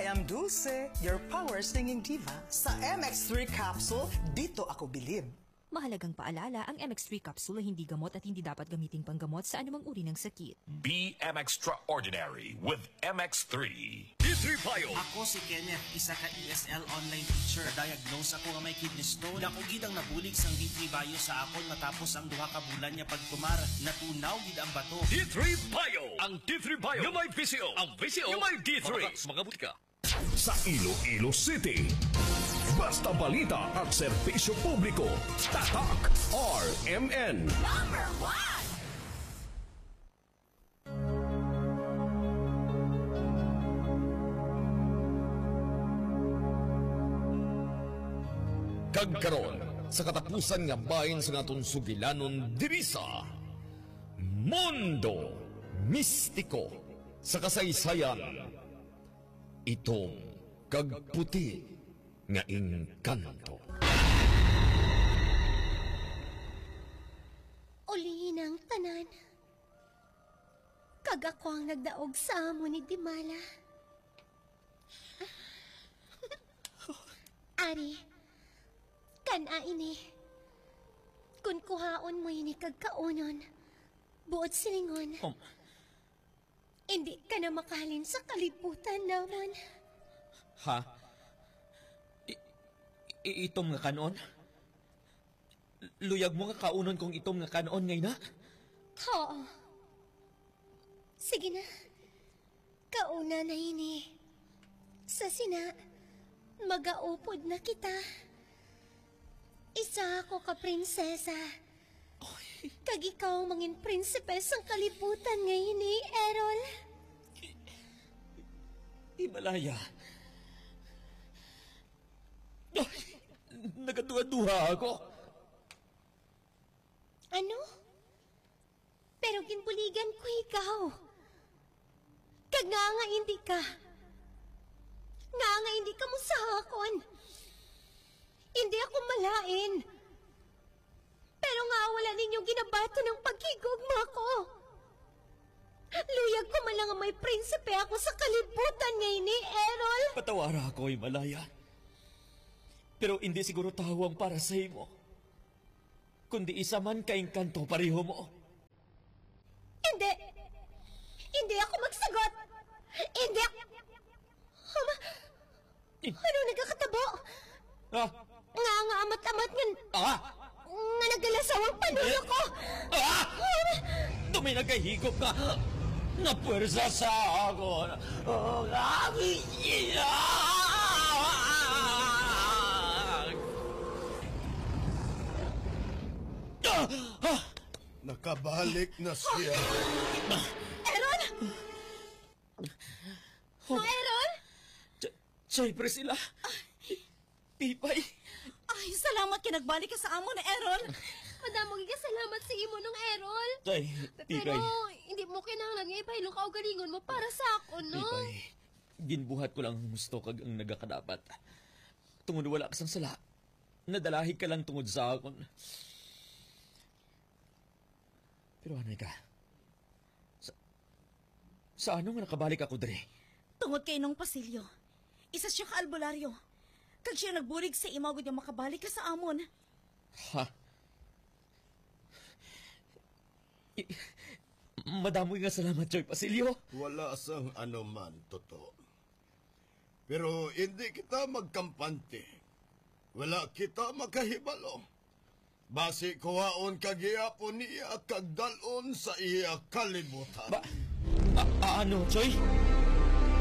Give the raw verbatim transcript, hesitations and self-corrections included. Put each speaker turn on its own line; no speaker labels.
I am Dulce, your power singing diva. Sa M X three capsule, dito ako bilib.
Mahalagang paalala, ang M X three capsule ay hindi gamot at hindi dapat gamitin panggamot sa anumang uri ng sakit.
Be M Extraordinary with M X three. D three Bio.
Ako si Kenneth, isa ka E S L online teacher. Diagnose ako nga may kidney stone. Ako gid ang nabulig sang D three Bio sa akon matapos ang duha ka bulan niya pagkumar. Natunaw gid ang bato.
D three Bio. Ang D three Bio. Yung may V C O. Ang V C O. Yung may D three. Mga butika.
Sa Iloilo City, basta balita at serbisyo publiko. Tatak R M N.
Number one!
Kagkaron, sa katapusan nga bahin sa naton sugilanon divisa, Mundo Mistiko sa kasaysayan. Itong kagputi nga engkanto.
Ulihin ang tanan. Kag ako ang nagdaog sa amo ni Dimala. Ari, kana ini. Kung kuhaon mo ini kagkaunon, buot silingon.
Um.
Hindi ka na makalin sa kalibutan naman.
Ha? I, i itom nga kanon? Luyag mo nga kaunon kung itom nga kanon ngay na?
Oo. Sige na. Kauna na ini. Sa sina, magaupod na kita. Isa ako ka prinsesa. Kag ikaw mangin prinsipes ang kalibutan ngayon ni Errol.
Himalaya. Ay, nagaduha-duha ako.
Ano? Pero ginbuligan ko ikaw. Kag nga nga hindi ka. Nga nga hindi ka musahakon. Hindi ako malain. Pero nga wala ninyong ginabato ng pagkigugma ko. Luyag ko man lang ang may prinsipe ako sa kalibutan ngayon ni Errol.
Patawara ako, Himalaya. Pero hindi siguro tawang para sa imo. Kundi isa man kaing kanto pareho mo.
Hindi. Hindi ako magsagot. Hindi. Hama. Ano nagkakatabo?
Ah?
Nga nga amat-amat nga.
Ah?
Nga nagalasawang panuyo ko.
Ah! Tumi nagkahigop ka. Napwersa sa ako. Oh, kami.
Nakabalik na siya.
Errol! No, Errol?
Chay, Priscilla. Pipay.
Ay, salamat kinagbalik ka sa amo na Errol.
Madamong ka salamat sa imo nung Errol.
Chay,
Pero
Pipay.
hindi mo kinahanglan nga ipahilo ka o galingon mo para sa ako, no?
Pipay, ginbuhat ko lang ang gusto kag ang nagakadapat. Tungod wala kasang sala. Nadalahig ka lang tungod sa akon. Pero anay ka? Sa, sa ano nga nakabalik ako, Dre?
Tungod kay nung pasilyo. Isa siya ka albularyo. Kag siya nagbulig sa imagod yung makabalik ka sa amon.
Ha? I, madamoy nga salamat, Joy Pasilyo.
Wala sang ano man, totoo. Pero hindi kita magkampante. Wala kita makahibalo. Basi kuhaon kagyapon niya kagdalon sa iya kalibutan.
Ba, a, a, ano, Joy?